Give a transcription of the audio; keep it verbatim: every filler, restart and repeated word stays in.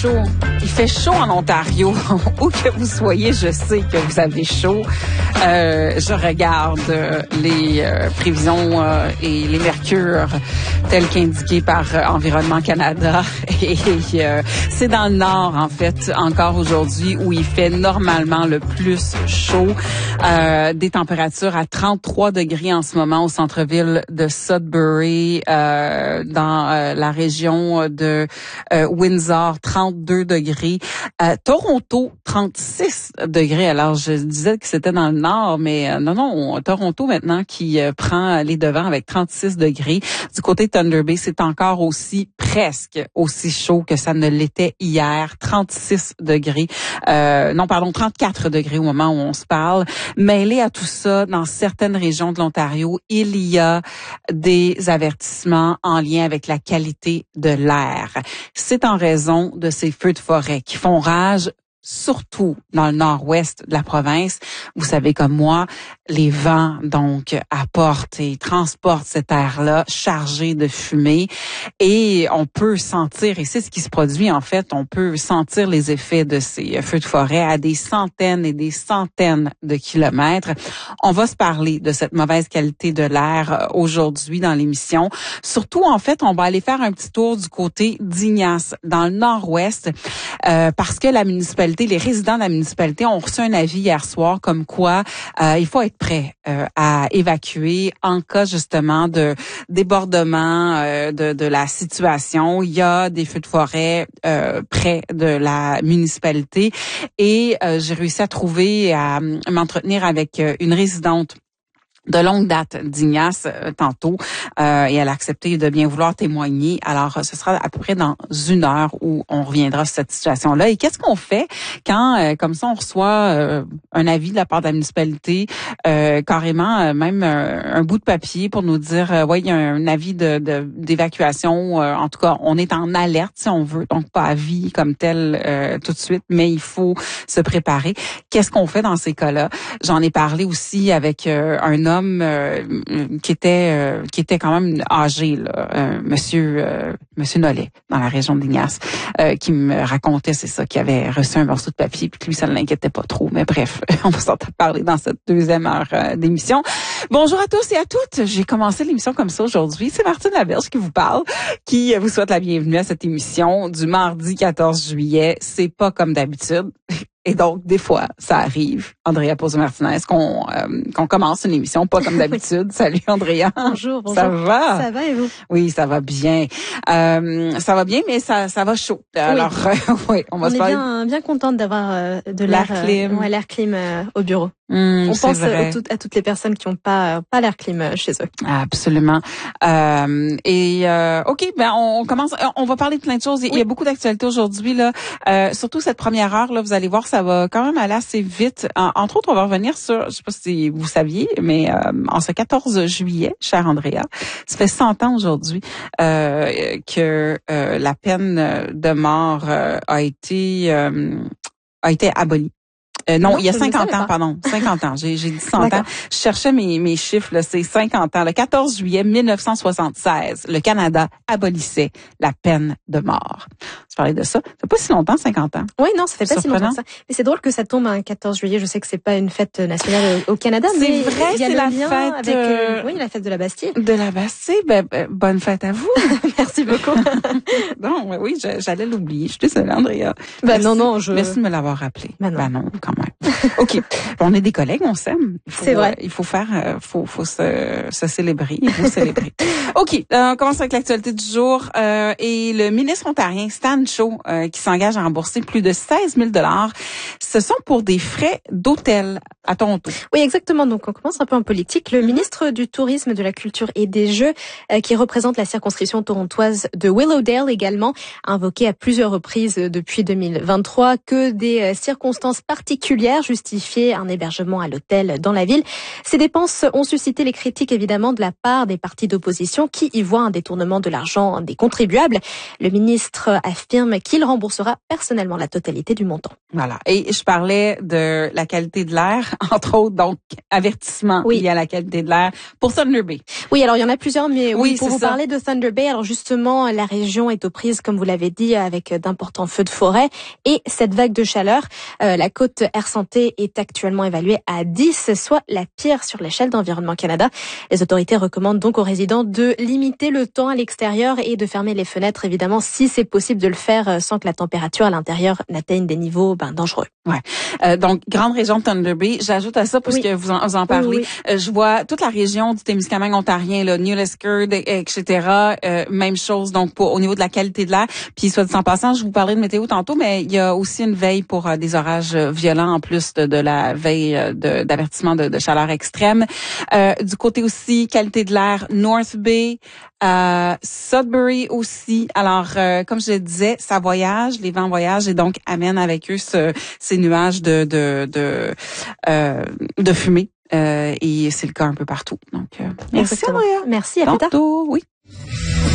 chaud. Il fait chaud en Ontario. Où que vous soyez, je sais que vous avez chaud. Euh, je regarde euh, les euh, prévisions euh, et les mercures tels qu'indiqués par euh, Environnement Canada. Et euh, c'est dans le nord, en fait, encore aujourd'hui, où il fait normalement le plus chaud. Euh, des températures à trente-trois degrés en ce moment au centre-ville de Sudbury, euh, dans euh, la région de euh, Windsor, trente-deux degrés. Euh, Toronto, trente-six degrés. Alors, je disais que c'était dans le nord, mais euh, non, non, Toronto maintenant qui euh, prend les devants avec trente-six degrés. Du côté de Thunder Bay, c'est encore aussi, presque aussi chaud que ça ne l'était hier, trente-six degrés. Euh, non, pardon, trente-quatre degrés au moment où on se parle. Mêlé à tout ça, dans certaines régions de l'Ontario, il y a des avertissements en lien avec la qualité de l'air. C'est en raison de ces feux de forêt qui font rage, surtout dans le nord-ouest de la province. Vous savez comme moi, les vents donc apportent et transportent cet air-là chargé de fumée et on peut sentir, et c'est ce qui se produit en fait, on peut sentir les effets de ces feux de forêt à des centaines et des centaines de kilomètres. On va se parler de cette mauvaise qualité de l'air aujourd'hui dans l'émission. Surtout, en fait, on va aller faire un petit tour du côté d'Ignace, dans le nord-ouest, euh, parce que la municipalité les résidents de la municipalité ont reçu un avis hier soir comme quoi euh, il faut être prêt euh, à évacuer en cas justement de débordement euh, de, de la situation. Il y a des feux de forêt euh, près de la municipalité et euh, j'ai réussi à trouver, à m'entretenir avec une résidente de longue date d'Ignace euh, tantôt euh, et elle a accepté de bien vouloir témoigner. Alors, ce sera à peu près dans une heure où on reviendra sur cette situation-là. Et qu'est-ce qu'on fait quand, euh, comme ça, on reçoit euh, un avis de la part de la municipalité, euh, carrément euh, même euh, un bout de papier pour nous dire, euh, ouais, il y a un avis de, de d'évacuation. Euh, en tout cas, on est en alerte si on veut, donc pas avis comme tel euh, tout de suite, mais il faut se préparer. Qu'est-ce qu'on fait dans ces cas-là? J'en ai parlé aussi avec euh, un homme homme euh, qui était euh, qui était quand même âgé, là, euh, monsieur euh, monsieur Nollet, dans la région d'Ignace, euh, qui me racontait, c'est ça, qu'il avait reçu un morceau de papier puis que lui ça ne l'inquiétait pas trop. Mais bref, on va s'en parler dans cette deuxième heure euh, d'émission. Bonjour à tous et à toutes. J'ai commencé l'émission comme ça aujourd'hui. C'est Martine Laberge qui vous parle, qui vous souhaite la bienvenue à cette émission du mardi quatorze juillet. C'est pas comme d'habitude. Et donc, des fois, ça arrive, Andrea Pozzo-Martinez, qu'on euh, qu'on commence une émission pas comme d'habitude. Salut, Andrea. Bonjour, bonjour. Ça va? Ça va et vous? Oui, ça va bien. Euh, ça va bien, mais ça ça va chaud. Alors, oui, euh, oui on va on se est parler. bien, bien contente d'avoir euh, de l'air, l'air clim. Euh, ouais, l'air clim euh, au bureau. Mmh, on pense vrai. à, tout, à toutes les personnes qui n'ont pas pas l'air clim chez eux. Absolument. Euh, et euh, ok, ben on commence. On va parler de plein de choses. Oui. Il y a beaucoup d'actualités aujourd'hui là. Euh, surtout cette première heure là, vous allez voir, ça va quand même aller assez vite. En, entre autres, on va revenir sur, je sais pas si vous saviez, mais euh, en ce quatorze juillet, chère Andrea, ça fait cent ans aujourd'hui euh, que euh, la peine de mort euh, a été euh, a été abolie. Euh, non, non, il y a cinquante ans, pardon. cinquante ans. J'ai, j'ai dit cent ans. Je cherchais mes, mes chiffres, là. C'est cinquante ans. Le quatorze juillet mille neuf cent soixante-seize, le Canada abolissait la peine de mort. Je parlais de ça. Ça fait pas si longtemps, cinquante ans. Oui, non, ça fait pas si longtemps ça. Mais c'est drôle que ça tombe un quatorze juillet. Je sais que c'est pas une fête nationale au Canada, c'est mais vrai, il y a c'est le la lien fête, avec, euh, oui, la fête de la Bastille. De la Bastille. Ben, ben bonne fête à vous. Merci beaucoup. Non, oui, j'allais l'oublier. Je suis désolée, Andrea. Ben Merci, non, non, je... Merci de me l'avoir rappelé. Ben non. Ben non, quand même. OK. On est des collègues, on s'aime. C'est vrai. Euh, il faut faire, euh, faut, faut se, se célébrer. Il faut célébrer. OK. Euh, on commence avec l'actualité du jour. Euh, et le ministre ontarien Stan Cho, euh, qui s'engage à rembourser plus de seize mille dollars. Ce sont pour des frais d'hôtel à Toronto. Oui, exactement. Donc, on commence un peu en politique. Le ministre du Tourisme, de la Culture et des Jeux, euh, qui représente la circonscription torontoise de Willowdale également, a invoqué à plusieurs reprises depuis deux mille vingt-trois que des euh, circonstances particulières particulière justifiait un hébergement à l'hôtel dans la ville. Ces dépenses ont suscité les critiques évidemment de la part des partis d'opposition qui y voient un détournement de l'argent des contribuables. Le ministre affirme qu'il remboursera personnellement la totalité du montant. Voilà. Et je parlais de la qualité de l'air, entre autres, donc avertissement oui. lié à la qualité de l'air pour Thunder Bay. Oui, alors il y en a plusieurs, mais oui, oui pour vous ça. parler de Thunder Bay, alors justement, la région est aux prises, comme vous l'avez dit, avec d'importants feux de forêt et cette vague de chaleur. Euh, la cote Air Santé est actuellement évaluée à dix, soit la pire sur l'échelle d'Environnement Canada. Les autorités recommandent donc aux résidents de limiter le temps à l'extérieur et de fermer les fenêtres, évidemment, si c'est possible de le faire sans que la température à l'intérieur n'atteigne des niveaux ben, dangereux. Ouais. Euh, donc, grande région de Thunder Bay. J'ajoute à ça, puisque oui. vous, en, vous en parlez, oui, oui. Euh, je vois toute la région du Témiscamingue ontarien, là, New Liskeard, et cetera. Euh, même chose, donc, pour, au niveau de la qualité de l'air. Puis, soit dit en passant, je vous parlais de météo tantôt, mais il y a aussi une veille pour euh, des orages violents, en plus de, de la veille de, d'avertissement de, de chaleur extrême. Euh, du côté aussi, qualité de l'air, North Bay, euh, Sudbury aussi. Alors, euh, comme je le disais, ça voyage, les vents voyagent et donc amènent avec eux ce, ces nuages de de de, euh, de fumée. Euh, et c'est le cas un peu partout. Donc, euh, merci. Merci, à plus tard. Oui.